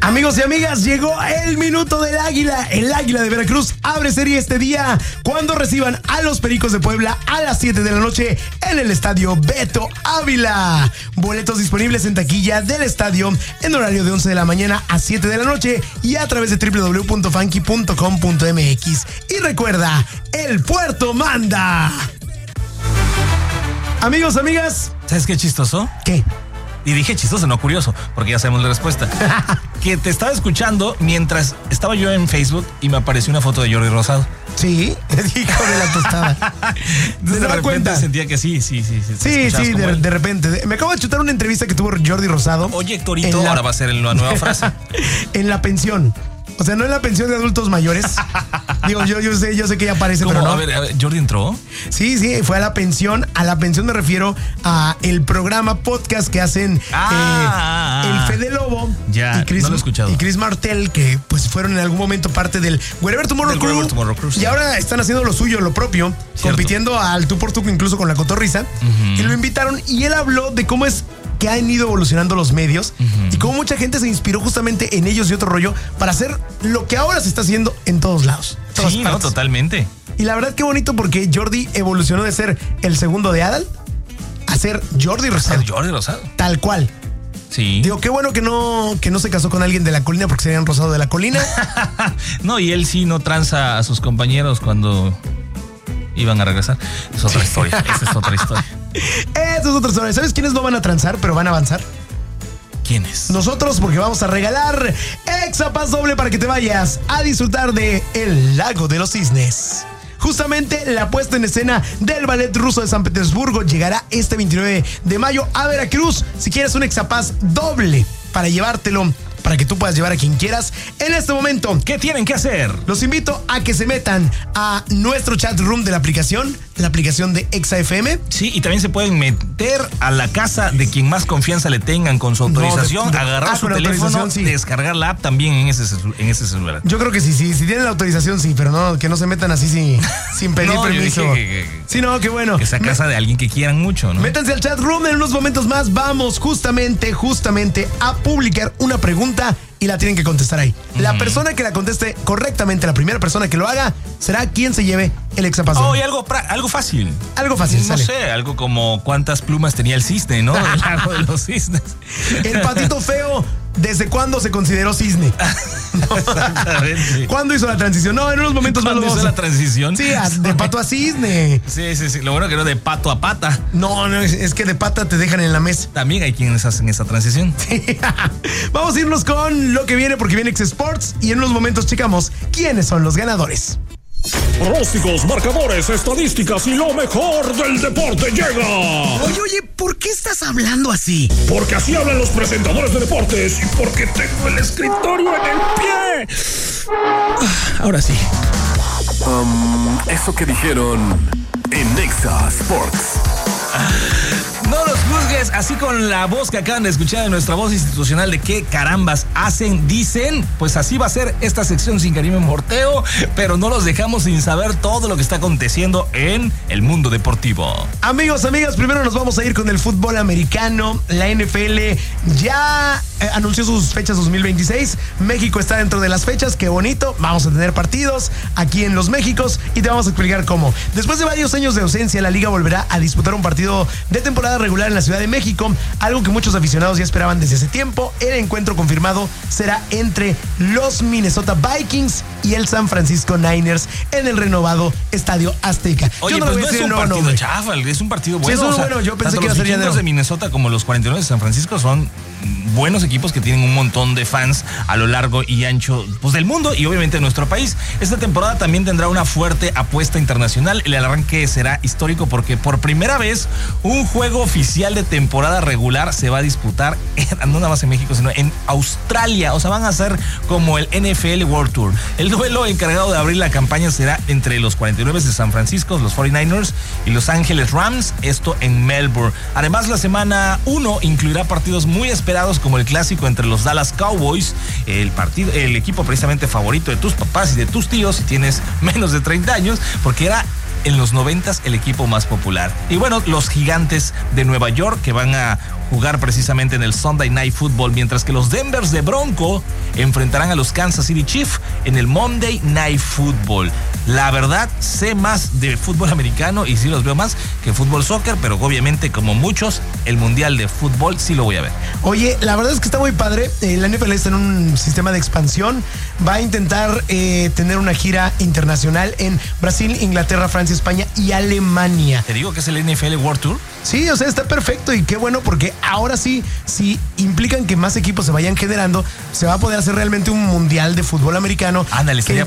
Amigos y amigas, llegó el minuto del Águila. El Águila de Veracruz abre serie este día cuando reciban a los Pericos de Puebla a las 7 de la noche en el estadio Beto Ávila. Boletos disponibles en taquilla del estadio en horario de 11 de la mañana a 7 de la noche y a través de www.funky.com.mx. Y recuerda, el puerto manda. Amigos, amigas. ¿Sabes qué chistoso? ¿Qué? Y dije chistoso, no curioso, porque ya sabemos la respuesta. Que te estaba escuchando mientras estaba yo en Facebook y me apareció una foto de Jordi Rosado. Sí, hijo de la tostada. Entonces, de repente cuenta? Sentía que sí. Sí, de repente. Me acabo de chutar una entrevista que tuvo Jordi Rosado. Oye, Héctorito, ahora va a ser la nueva frase. En la pensión. O sea, no en la pensión de adultos mayores. Digo, yo sé que ya aparece, pero no. A ver, ¿Jordi entró? Sí, fue a la pensión. A la pensión me refiero a el programa podcast que hacen el Fede Lobo ya, y Chris, no lo he escuchado. y Chris Martel, que pues fueron en algún momento parte del Wherever Tomorrow Crew. Y ahora están haciendo lo suyo, lo propio, compitiendo al tú por tú, incluso con la cotorriza. Y lo invitaron y él habló de cómo es que han ido evolucionando los medios y cómo mucha gente se inspiró justamente en ellos y otro rollo para hacer lo que ahora se está haciendo en todos lados. Sí, no, totalmente. Y la verdad, qué bonito, porque Jordi evolucionó de ser el segundo de Adal a ser Jordi Rosado. Tal cual. Sí. Digo, qué bueno que no se casó con alguien de la colina, porque serían Rosado de la colina. No, y él sí no tranza a sus compañeros cuando iban a regresar. Es otra historia. Esa es otra historia. Esa es otra historia. ¿Sabes quiénes no van a transar, pero van a avanzar? ¿Quiénes? Nosotros, porque vamos a regalar Exapass doble para que te vayas a disfrutar de El Lago de los Cisnes. Justamente la puesta en escena del Ballet Ruso de San Petersburgo llegará este 29 de mayo a Veracruz. Si quieres un Exapass doble para llevártelo, para que tú puedas llevar a quien quieras en este momento, ¿qué tienen que hacer? Los invito a que se metan a nuestro chat room de la aplicación de Exa FM. Sí, y también se pueden meter a la casa de quien más confianza le tengan con su autorización, agarrar su teléfono, descargar la app también en ese celular. Yo creo que sí, si tienen la autorización, sí, pero no, que no se metan así sin pedir permiso. Sí, no, qué bueno. Que sea casa de alguien que quieran mucho, ¿no? Métanse al chat room, en unos momentos más vamos justamente a publicar una pregunta y la tienen que contestar ahí. La persona que la conteste correctamente, la primera persona que lo haga, será quien se lleve el Exapass. Y algo fácil. Algo fácil, no sé, algo como cuántas plumas tenía el cisne, ¿no? El lago de los cisnes. El patito feo, ¿desde cuándo se consideró cisne? Exactamente. ¿Cuándo hizo la transición? No, en unos momentos más. ¿Cuándo hizo la transición? Sí, de pato a cisne. Sí. Lo bueno que no de pato a pata. No, es que de pata te dejan en la mesa. También hay quienes hacen esa transición. Sí. Vamos a irnos con lo que viene, porque viene Exa Sports y en unos momentos checamos quiénes son los ganadores. Pronósticos, marcadores, estadísticas y lo mejor del deporte llega. Oye, ¿por qué estás hablando así? Porque así hablan los presentadores de deportes y porque tengo el escritorio en el pie. Ahora sí. Eso que dijeron en Exa Sports. No los juzgues así con la voz que acaban de escuchar de nuestra voz institucional de qué carambas hacen, dicen. Pues así va a ser esta sección sin Karime Morteo, pero no los dejamos sin saber todo lo que está aconteciendo en el mundo deportivo. Amigos, amigas, primero nos vamos a ir con el fútbol americano. La NFL ya anunció sus fechas 2026. México está dentro de las fechas, qué bonito. Vamos a tener partidos aquí en los Méxicos y te vamos a explicar cómo. Después de varios años de ausencia, la liga volverá a disputar un partido de temporada regular en la Ciudad de México, algo que muchos aficionados ya esperaban desde hace tiempo. El encuentro confirmado será entre los Minnesota Vikings y el San Francisco Niners en el renovado Estadio Azteca. Oye, pues no es un partido chafa, es un partido bueno. Sí, es bueno, yo pensé que iba a ser los de Minnesota como los 49 de San Francisco son buenos equipos que tienen un montón de fans a lo largo y ancho pues del mundo y obviamente de nuestro país. Esta temporada también tendrá una fuerte apuesta internacional. El arranque será histórico porque por primera vez un juego oficial de temporada regular se va a disputar no nada más en México, sino en Australia. O sea, van a ser como el NFL World Tour. El duelo encargado de abrir la campaña será entre los 49 de San Francisco, los 49ers y Los Ángeles Rams, esto en Melbourne. Además, la semana 1 incluirá partidos muy esperados como el clásico entre los Dallas Cowboys, el equipo precisamente favorito de tus papás y de tus tíos si tienes menos de 30 años, porque era en los 90s el equipo más popular. Y bueno, los Gigantes de Nueva York, que van a jugar precisamente en el Sunday Night Football, mientras que los Denvers de Bronco enfrentarán a los Kansas City Chiefs en el Monday Night Football. La verdad, sé más de fútbol americano y sí los veo más que fútbol soccer, pero obviamente, como muchos, el Mundial de Fútbol sí lo voy a ver. Oye, la verdad es que está muy padre. La NFL está en un sistema de expansión. Va a intentar tener una gira internacional en Brasil, Inglaterra, Francia, España y Alemania. ¿Te digo que es el NFL World Tour? Sí, o sea, está perfecto y qué bueno, porque ahora sí, si implican que más equipos se vayan generando, se va a poder hacer realmente un mundial de fútbol americano. Ándale, que